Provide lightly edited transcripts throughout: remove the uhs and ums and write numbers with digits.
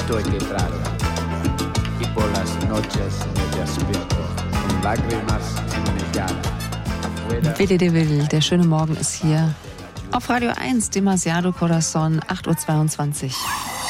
Esto es que es raro. Y por las noches me despierto con lágrimas ennegadas. Willi de Will, der schöne Morgen ist hier. Auf Radio 1, Demasiado Corazon, 8.22 Uhr.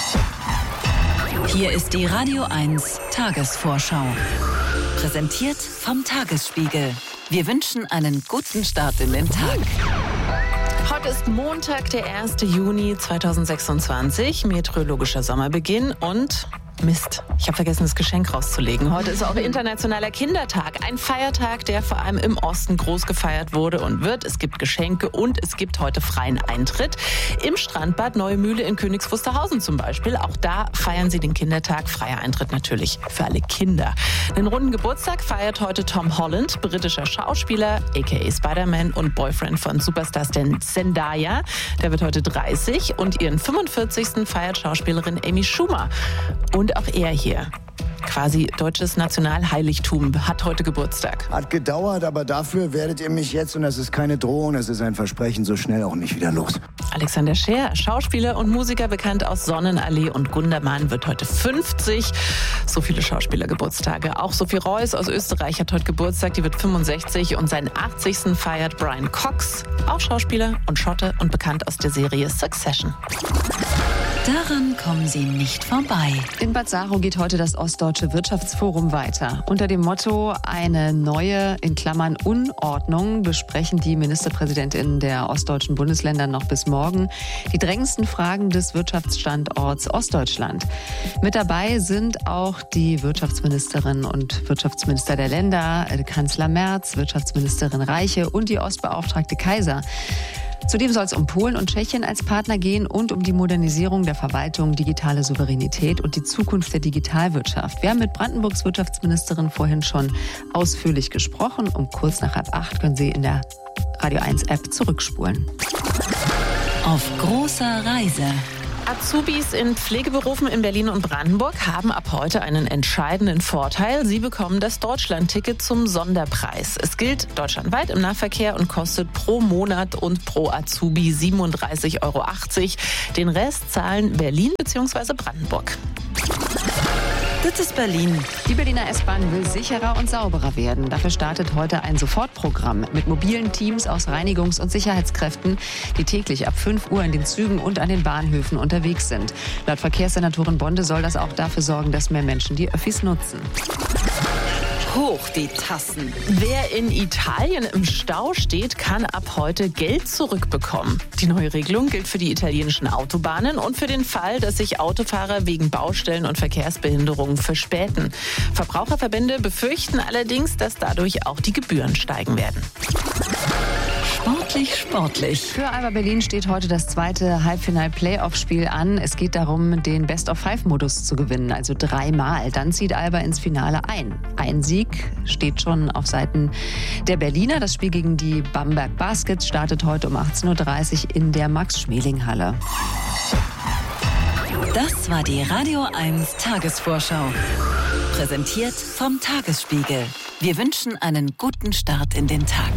Hier ist die Radio 1 Tagesvorschau. Präsentiert vom Tagesspiegel. Wir wünschen einen guten Start in den Tag. Heute ist Montag, der 1. Juni 2026, meteorologischer Sommerbeginn und Mist, ich habe vergessen, das Geschenk rauszulegen. Heute ist auch Internationaler Kindertag, ein Feiertag, der vor allem im Osten groß gefeiert wurde und wird. Es gibt Geschenke und es gibt heute freien Eintritt. Im Strandbad Neue Mühle in Königs Wusterhausen zum Beispiel. Auch da feiern sie den Kindertag. Freier Eintritt natürlich für alle Kinder. Den runden Geburtstag feiert heute Tom Holland, britischer Schauspieler, a.k.a. Spider-Man und Boyfriend von Superstar Zendaya. Der wird heute 30 und ihren 45. feiert Schauspielerin Amy Schumer. Und auch er hier, quasi deutsches Nationalheiligtum, hat heute Geburtstag. Hat gedauert, aber dafür werdet ihr mich jetzt, und das ist keine Drohung, es ist ein Versprechen, so schnell auch nicht wieder los. Alexander Scheer, Schauspieler und Musiker, bekannt aus Sonnenallee und Gundermann, wird heute 50. So viele Schauspielergeburtstage. Auch Sophie Reuss aus Österreich hat heute Geburtstag, die wird 65. Und seinen 80. feiert Brian Cox, auch Schauspieler und Schotte und bekannt aus der Serie Succession. Daran kommen Sie nicht vorbei. In Bad Saro geht heute das Ostdeutsche Wirtschaftsforum weiter. Unter dem Motto eine neue, in Klammern Unordnung, besprechen die Ministerpräsidentinnen der ostdeutschen Bundesländer noch bis morgen die drängendsten Fragen des Wirtschaftsstandorts Ostdeutschland. Mit dabei sind auch die Wirtschaftsministerin und Wirtschaftsminister der Länder, Kanzler Merz, Wirtschaftsministerin Reiche und die Ostbeauftragte Kaiser. Zudem soll es um Polen und Tschechien als Partner gehen und um die Modernisierung der Verwaltung, digitale Souveränität und die Zukunft der Digitalwirtschaft. Wir haben mit Brandenburgs Wirtschaftsministerin vorhin schon ausführlich gesprochen. Um kurz nach 7:30 können Sie in der Radio 1 App zurückspulen. Auf großer Reise. Azubis in Pflegeberufen in Berlin und Brandenburg haben ab heute einen entscheidenden Vorteil. Sie bekommen das Deutschland-Ticket zum Sonderpreis. Es gilt deutschlandweit im Nahverkehr und kostet pro Monat und pro Azubi 37,80 €. Den Rest zahlen Berlin bzw. Brandenburg. Das ist Berlin. Die Berliner S-Bahn will sicherer und sauberer werden. Dafür startet heute ein Sofortprogramm mit mobilen Teams aus Reinigungs- und Sicherheitskräften, die täglich ab 5 Uhr in den Zügen und an den Bahnhöfen unterwegs sind. Laut Verkehrssenatorin Bonde soll das auch dafür sorgen, dass mehr Menschen die Öffis nutzen. Hoch die Tassen. Wer in Italien im Stau steht, kann ab heute Geld zurückbekommen. Die neue Regelung gilt für die italienischen Autobahnen und für den Fall, dass sich Autofahrer wegen Baustellen und Verkehrsbehinderungen verspäten. Verbraucherverbände befürchten allerdings, dass dadurch auch die Gebühren steigen werden. Sportlich. Für Alba Berlin steht heute das zweite Halbfinal-Playoff-Spiel an. Es geht darum, den Best-of-5-Modus zu gewinnen, also 3-mal. Dann zieht Alba ins Finale ein. Ein Sieg steht schon auf Seiten der Berliner. Das Spiel gegen die Bamberg Baskets startet heute um 18:30 Uhr in der Max-Schmeling-Halle. Das war die Radio 1 Tagesvorschau. Präsentiert vom Tagesspiegel. Wir wünschen einen guten Start in den Tag.